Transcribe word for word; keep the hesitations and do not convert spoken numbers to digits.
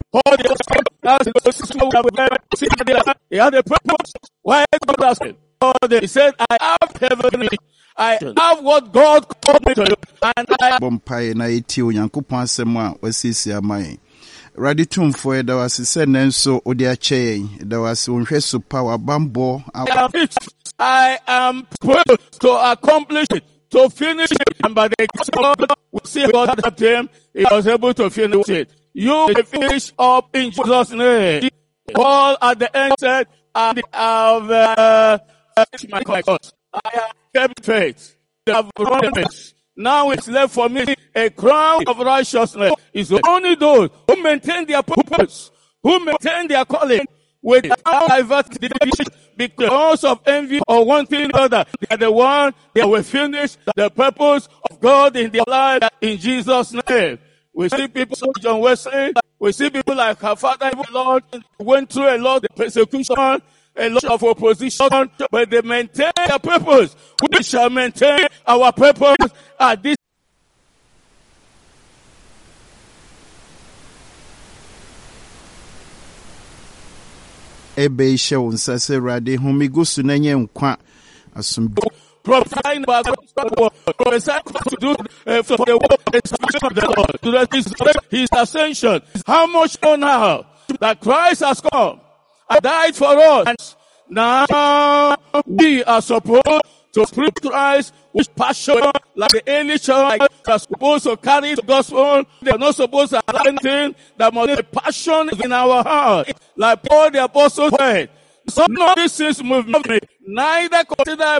All the he had a purpose. Why God asked him? He said, I have heavenly, I have what God called me to do, and I have. Bompae na eti onyankopon asem a wasisi amai. Radi tumfo e da wase se nenso odi ache da wase onhwe so power bambo. I am supposed to accomplish it, to finish it, and by the grace of God, we see God helped him. He was able to finish it. You will finish up in Jesus' name. Paul at the end said, I have uh, finished my course. I have kept faith. I have run the race. Now it's left for me a crown of righteousness. It's only those who maintain their purpose, who maintain their calling without diverting because of envy or one thing or other. They are the one that will finish the purpose of God in their life in Jesus' name. We see people like John Wesley. We see people like her father, the Lord, went through a lot of persecution, a lot of opposition, but they maintain their purpose. We shall maintain our purpose at this. Ebe ishe unsase rade humigusu nenye nkwa asumbi. Prophesying about God, prophesying to do uh, for the work of the Lord, to the, his ascension. How much more now that Christ has come and died for us, and now we are supposed to preach Christ with passion, like the early church are supposed to carry the gospel. They are not supposed to have anything that must be passion in our heart, like Paul the apostle said. Some of these things move me, neither consider